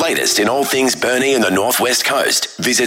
latest in all things Burnie and the Northwest Coast, visit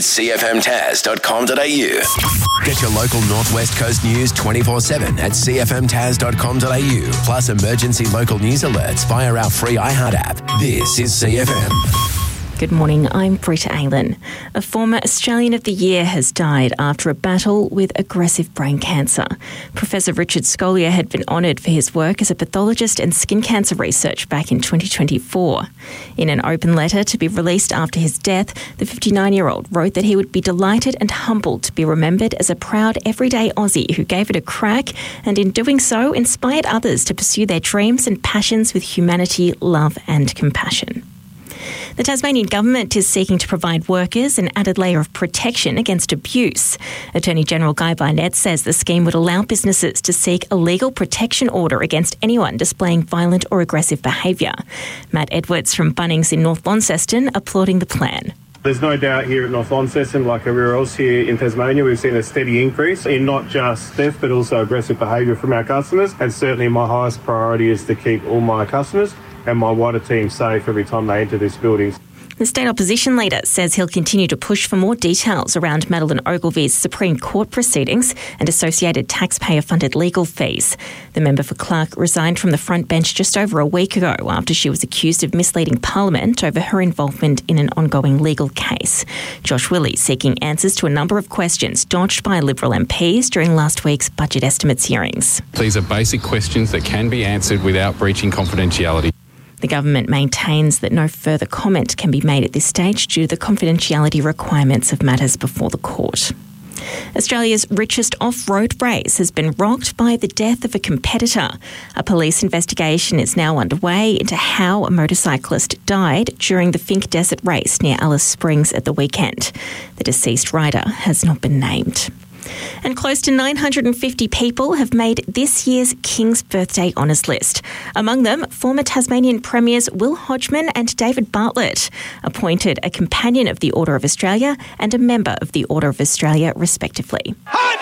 cfmtaz.com.au. Get your local Northwest Coast news 24/7 at cfmtaz.com.au. Plus emergency local news alerts via our free iHeart app. This is CFM. Good morning, I'm Britta Aylan. A former Australian of the Year has died after a battle with aggressive brain cancer. Professor Richard Scolyer had been honoured for his work as a pathologist and skin cancer research back in 2024. In an open letter to be released after his death, the 59-year-old wrote that he would be delighted and humbled to be remembered as a proud everyday Aussie who gave it a crack and in doing so inspired others to pursue their dreams and passions with humanity, love and compassion. The Tasmanian Government is seeking to provide workers an added layer of protection against abuse. Attorney General Guy Barnett says the scheme would allow businesses to seek a legal protection order against anyone displaying violent or aggressive behaviour. Matt Edwards from Bunnings in North Launceston applauding the plan. There's no doubt here at North Launceston, like everywhere else here in Tasmania, we've seen a steady increase in not just theft but also aggressive behaviour from our customers. And certainly my highest priority is to keep all my customers and my wider team safe every time they enter this building. The state opposition leader says he'll continue to push for more details around Madeline Ogilvy's Supreme Court proceedings and associated taxpayer-funded legal fees. The member for Clark resigned from the front bench just over a week ago after she was accused of misleading Parliament over her involvement in an ongoing legal case. Josh Willey seeking answers to a number of questions dodged by Liberal MPs during last week's budget estimates hearings. These are basic questions that can be answered without breaching confidentiality. The government maintains that no further comment can be made at this stage due to the confidentiality requirements of matters before the court. Australia's richest off-road race has been rocked by the death of a competitor. A police investigation is now underway into how a motorcyclist died during the Finke Desert race near Alice Springs at the weekend. The deceased rider has not been named. And close to 950 people have made this year's King's Birthday Honours List. Among them, former Tasmanian Premiers Will Hodgman and David Bartlett, appointed a Companion of the Order of Australia and a Member of the Order of Australia, respectively.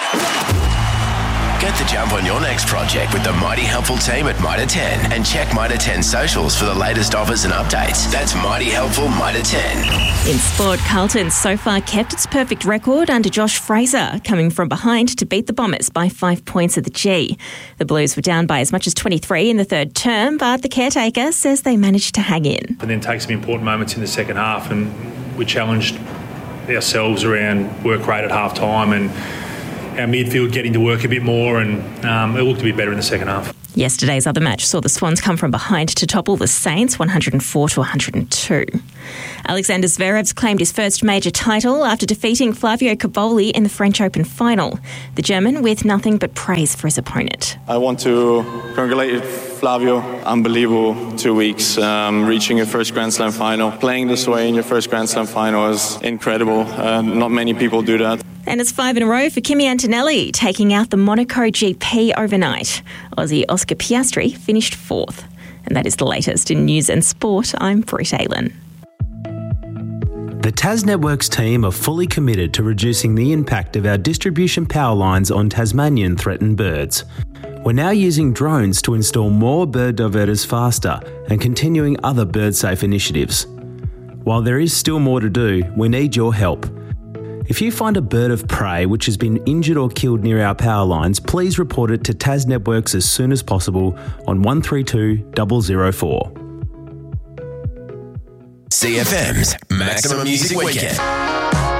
Get the jump on your next project with the Mighty Helpful team at Mitre 10 and check Mitre 10 socials for the latest offers and updates. That's Mighty Helpful Mitre 10. In sport, Carlton so far kept its perfect record under Josh Fraser, coming from behind to beat the Bombers by 5 points at the G. The Blues were down by as much as 23 in the third term, but the caretaker says they managed to hang in. And then take some important moments in the second half, and we challenged ourselves around work rate at half time and our midfield getting to work a bit more, and it looked a bit better in the second half. Yesterday's other match saw the Swans come from behind to topple the Saints 104-102. Alexander Zverev's claimed his first major title after defeating Flavio Cobolli in the French Open final. The German with nothing but praise for his opponent. I want to congratulate Flavio. Unbelievable 2 weeks, reaching your first Grand Slam final. Playing this way in your first Grand Slam final is incredible. Not many people do that. And it's 5 in a row for Kimi Antonelli, taking out the Monaco GP overnight. Aussie Oscar Piastri finished 4th. And that is the latest in news and sport. I'm Britta Aylan. The Tas Networks team are fully committed to reducing the impact of our distribution power lines on Tasmanian threatened birds. We're now using drones to install more bird diverters faster and continuing other bird-safe initiatives. While there is still more to do, we need your help. If you find a bird of prey which has been injured or killed near our power lines, please report it to Tas Networks as soon as possible on 132 004. CFM's Maximum Music Weekend.